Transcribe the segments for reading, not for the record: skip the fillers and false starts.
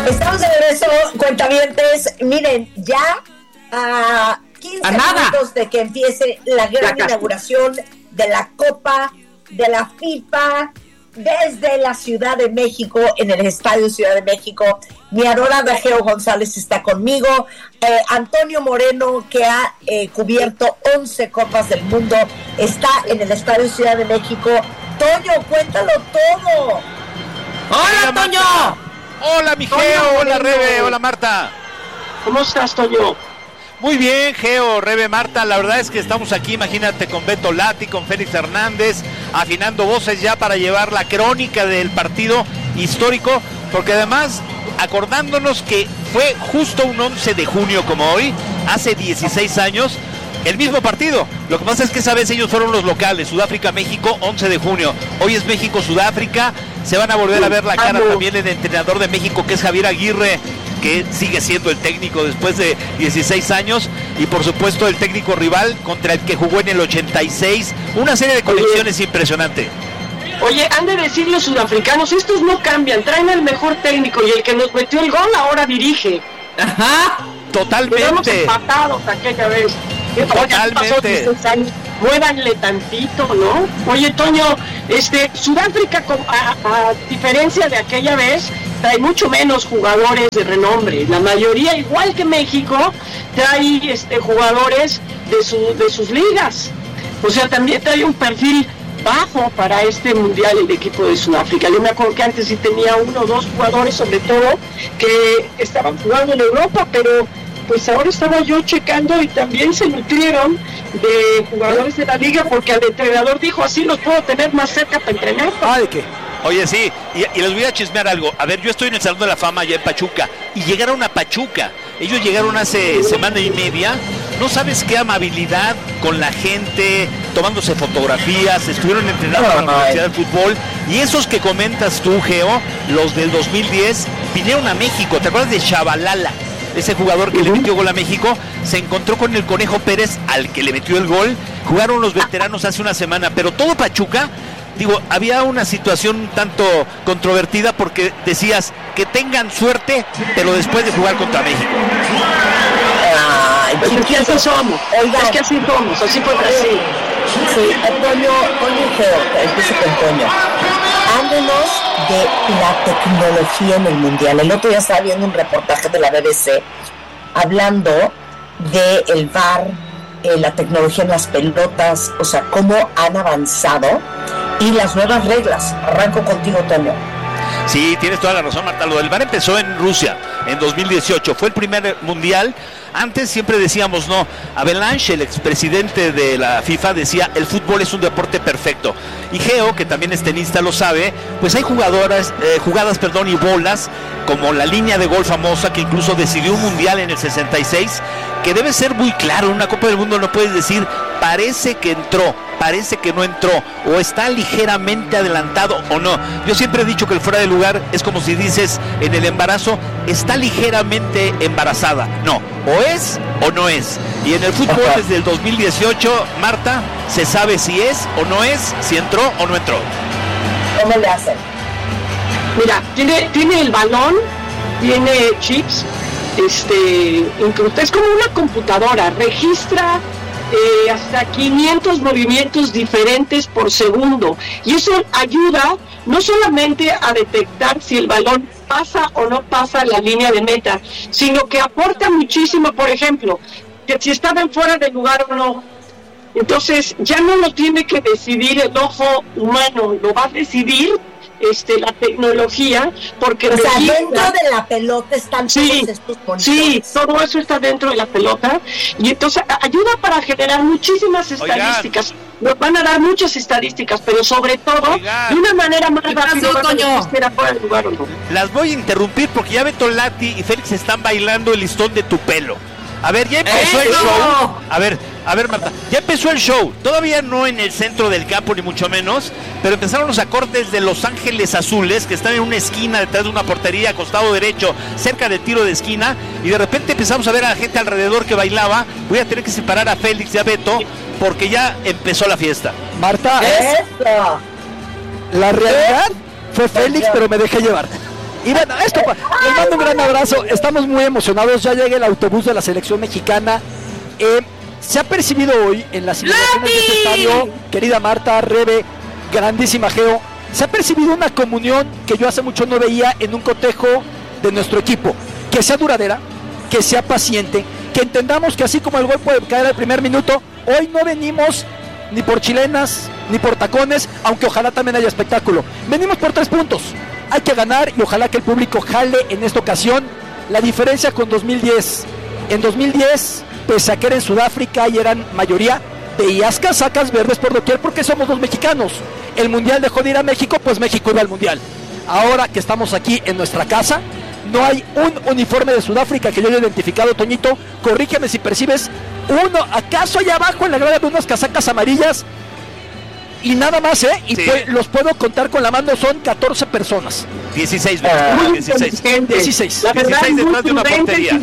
Estamos de regreso, cuentavientes. Miren, ya a 15 minutos de que empiece la gran inauguración de la Copa de la FIFA desde la Ciudad de México, en el Estadio Ciudad de México. Mi adorada Geo González está conmigo. Antonio Moreno, que ha cubierto 11 Copas del Mundo, está en el Estadio Ciudad de México. Toño, cuéntalo todo. ¡Hola, Toño! Hola, mi Geo, hola, Rebe, hola, Marta. ¿Cómo estás, Toño? Muy bien, Geo, Rebe, Marta, la verdad es que estamos aquí, imagínate, con Beto Lati, con Félix Hernández, afinando voces ya para llevar la crónica del partido histórico, porque además, acordándonos que fue justo un 11 de junio como hoy, hace 16 años, el mismo partido. Lo que pasa es que esa vez ellos fueron los locales, Sudáfrica-México, 11 de junio. Hoy es México-Sudáfrica, se van a volver a ver la cara también el entrenador de México, que es Javier Aguirre, que sigue siendo el técnico después de 16 años, y por supuesto el técnico rival contra el que jugó en el 86, una serie de conexiones impresionante. Oye, han de decir los sudafricanos, estos no cambian, traen al mejor técnico, y el que nos metió el gol ahora dirige. Ajá, totalmente. Quedamos empatados aquella vez. Totalmente. Muévanle tantito, ¿no? Oye, Toño, Sudáfrica, a diferencia de aquella vez, trae mucho menos jugadores de renombre. La mayoría, igual que México, trae jugadores de sus ligas. O sea, también trae un perfil bajo para este mundial el equipo de Sudáfrica. Yo me acuerdo que antes sí tenía 1 o 2 jugadores, sobre todo, que estaban jugando en Europa, pero pues ahora estaba yo checando y también se nutrieron de jugadores de la liga, porque el entrenador dijo, así los puedo tener más cerca para entrenar. ¿De qué? Oye, sí, y les voy a chismear algo. A ver, yo estoy en el Salón de la Fama allá en Pachuca, y llegaron a Pachuca. Ellos llegaron hace semana y media. No sabes qué amabilidad con la gente, tomándose fotografías, estuvieron entrenando en la Universidad del Fútbol. Y esos que comentas tú, Geo, los del 2010, vinieron a México. ¿Te acuerdas de Chavalala? Ese jugador que le metió gol a México, se encontró con el Conejo Pérez, al que le metió el gol. Jugaron los veteranos hace una semana, pero todo Pachuca, había una situación un tanto controvertida, porque decías que tengan suerte, pero después de jugar contra México. Es que así somos, así fue Brasil. Sí, Antonio Geo, empiezo con Antonio. Háblenos de la tecnología en el mundial. El otro día estaba viendo un reportaje de la BBC hablando del VAR, la tecnología en las pelotas, o sea, cómo han avanzado y las nuevas reglas. Arranco contigo, Toño. Sí, tienes toda la razón, Marta. Lo del VAR empezó en Rusia en 2018. Fue el primer mundial. Antes siempre decíamos no. Avalanche, el expresidente de la FIFA, decía el fútbol es un deporte perfecto. Y Geo, que también es tenista, lo sabe. Pues hay jugadas y bolas, como la línea de gol famosa, que incluso decidió un mundial en el 66, que debe ser muy claro. En una Copa del Mundo no puedes decir parece que entró, parece que no entró, o está ligeramente adelantado o no. Yo siempre he dicho que el fuera de lugar es como si dices en el embarazo, está ligeramente embarazada. No, o es o no es. Y en el fútbol desde el 2018, Marta, se sabe si es o no es, si entró o no entró. ¿Cómo le hacen? Mira, tiene el balón, tiene chips, incluso es como una computadora, registra hasta 500 movimientos diferentes por segundo, y eso ayuda no solamente a detectar si el balón pasa o no pasa la línea de meta, sino que aporta muchísimo, por ejemplo, que si estaba en fuera de lugar o no. Entonces ya no lo tiene que decidir el ojo humano, lo va a decidir la tecnología, porque o sea, dentro de la pelota están todos estos monitores. Sí, todo eso está dentro de la pelota, y entonces ayuda para generar muchísimas estadísticas. Nos van a dar muchas estadísticas, pero sobre todo de una manera más rápida. Las voy a interrumpir porque ya Beto Lati y Félix están bailando el listón de tu pelo. A ver, ya empezó el show. A ver, Marta, ya empezó el show. Todavía no en el centro del campo, ni mucho menos, pero empezaron los acordes de Los Ángeles Azules, que están en una esquina detrás de una portería, costado derecho, cerca del tiro de esquina, y de repente empezamos a ver a la gente alrededor que bailaba. Voy a tener que separar a Félix y a Beto, porque ya empezó la fiesta. Marta, la realidad fue Félix, pero me dejé llevar. Y bueno, les mando un gran abrazo. Estamos muy emocionados. Ya llega el autobús de la selección mexicana. Se ha percibido hoy en las inmediaciones de este estadio, querida Marta, Rebe, grandísima Geo, se ha percibido una comunión que yo hace mucho no veía en un cotejo de nuestro equipo. Que sea duradera, que sea paciente, que entendamos que así como el gol puede caer al primer minuto, hoy no venimos ni por chilenas, ni por tacones, aunque ojalá también haya espectáculo. Venimos por 3 puntos. Hay que ganar y ojalá que el público jale en esta ocasión. La diferencia con 2010. En 2010, pese a que era en Sudáfrica y eran mayoría, veías casacas verdes por doquier porque somos los mexicanos. El Mundial dejó de ir a México, pues México iba al Mundial. Ahora que estamos aquí en nuestra casa, no hay un uniforme de Sudáfrica que yo haya identificado, Toñito. Corrígeme si percibes uno. ¿Acaso allá abajo en la grada de unas casacas amarillas? Y nada más, y sí. Los puedo contar con la mano, son 14 personas. 16, 16. La verdad, 16 detrás de una portería.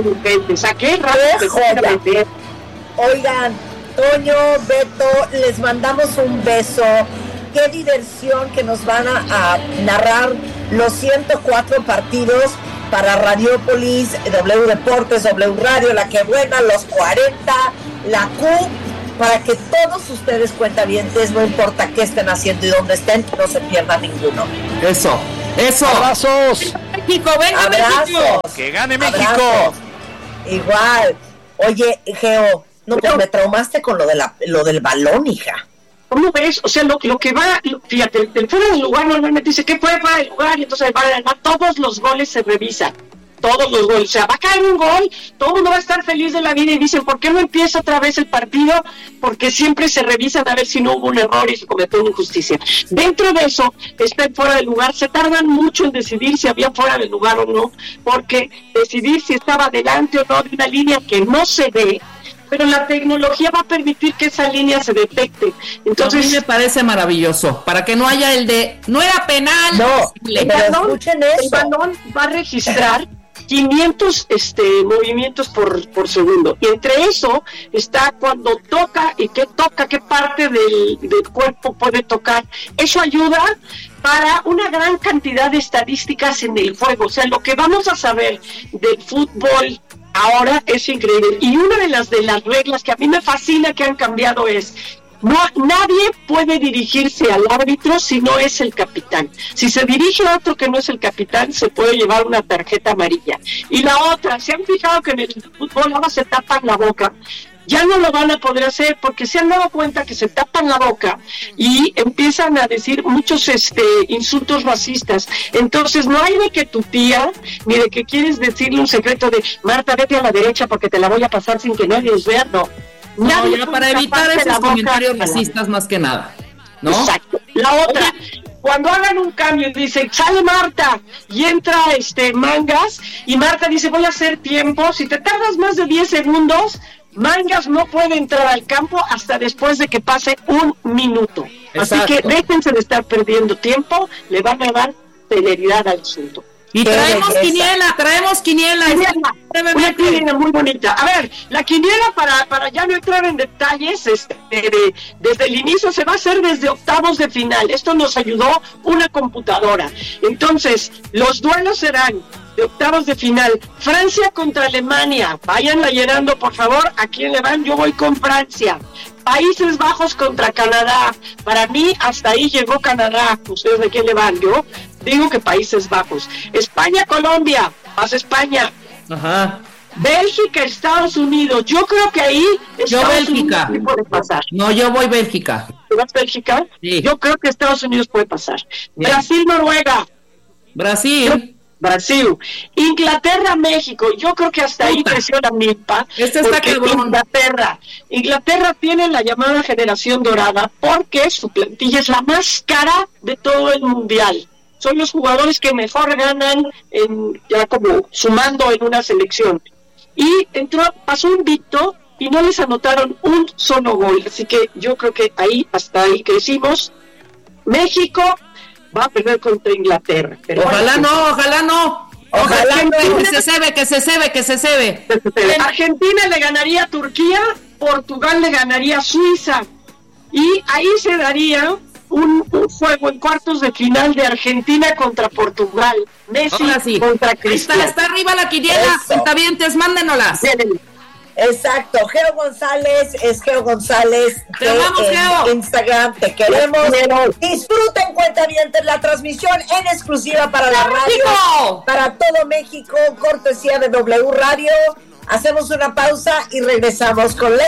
Oigan, Toño, Beto, les mandamos un beso. Qué diversión que nos van a narrar los 104 partidos para Radiopolis, W Deportes, W Radio, La Que Buena, los 40, la Q, para que todos ustedes, cuentavientes, no importa qué estén haciendo y dónde estén, no se pierdan ninguno. Eso. Abrazos. México, venga, abrazos. México. Que gane México. Abrazos. Igual. Oye, Geo, no te me traumaste con lo del balón, hija. ¿Cómo ves? O sea, lo que va, fíjate, el fuera del lugar normalmente dice que fue fuera del lugar y entonces todos los goles se revisan. Todos los goles, o sea, va a caer un gol, todo el mundo va a estar feliz de la vida y dicen, ¿por qué no empieza otra vez el partido? Porque siempre se revisan a ver si no hubo un error y se cometió una injusticia. Dentro de eso, está fuera del lugar, se tardan mucho en decidir si había fuera del lugar o no, porque decidir si estaba delante o no de una línea que no se ve, pero la tecnología va a permitir que esa línea se detecte. Entonces, a mí me parece maravilloso, para que no haya el de, no era penal. No, el balón va a registrar 500 movimientos por segundo, y entre eso está cuando toca y qué parte del cuerpo puede tocar. Eso ayuda para una gran cantidad de estadísticas en el juego. O sea, lo que vamos a saber del fútbol ahora es increíble. Y una de las reglas que a mí me fascina que han cambiado es: nadie puede dirigirse al árbitro si no es el capitán. Si se dirige a otro que no es el capitán, se puede llevar una tarjeta amarilla. Y la otra, ¿se han fijado que en el fútbol ahora se tapan la boca? Ya no lo van a poder hacer porque se han dado cuenta que se tapan la boca y empiezan a decir muchos insultos racistas. Entonces no hay de que tu tía, ni de que quieres decirle un secreto de Marta, vete a la derecha porque te la voy a pasar sin que nadie los vea, no. No, ya para evitar esos comentarios racistas más que nada, ¿no? Exacto. La otra, cuando hagan un cambio y dicen, sale Marta, y entra Mangas, y Marta dice, voy a hacer tiempo, si te tardas más de 10 segundos, Mangas no puede entrar al campo hasta después de que pase 1 minuto. Exacto. Así que déjense de estar perdiendo tiempo, le van a dar celeridad al asunto. Y traemos quiniela. Una quiniela muy bonita. A ver, la quiniela para ya no entrar en detalles, desde el inicio se va a hacer desde octavos de final. Esto nos ayudó una computadora. Entonces, los duelos serán de octavos de final. Francia contra Alemania. Váyanla llenando, por favor. ¿A quién le van? Yo voy con Francia. Países Bajos contra Canadá. Para mí, hasta ahí llegó Canadá. ¿Ustedes de quién le van? Yo digo que Países Bajos. España-Colombia. Pasa España. Ajá. Bélgica, Estados Unidos. Yo creo que ahí yo Bélgica puede pasar. No, yo voy Bélgica. ¿Tú vas Bélgica? Sí. Yo creo que Estados Unidos puede pasar. Bien. Brasil-Noruega. Brasil. Inglaterra-México. Yo creo que hasta ahí presiona Milpa. Inglaterra tiene la llamada generación dorada porque su plantilla es la más cara de todo el mundial. Son los jugadores que mejor ganan ya como sumando en una selección. Y pasó invicto y no les anotaron un solo gol. Así que yo creo que hasta ahí crecimos. México va a perder contra Inglaterra. Pero ojalá no. Ojalá no. Que se cebe. Argentina le ganaría a Turquía, Portugal le ganaría a Suiza. Y ahí se daría un juego en cuartos de final de Argentina contra Portugal. Messi contra Cristiano. Está arriba la quiniela, cuentavientes, mándenoslas. Exacto, Geo González, es Geo González. Te amamos, Geo. Instagram, te queremos. Disfruten, cuentavientes, la transmisión en exclusiva para la radio, para todo México, cortesía de W Radio. Hacemos una pausa y regresamos con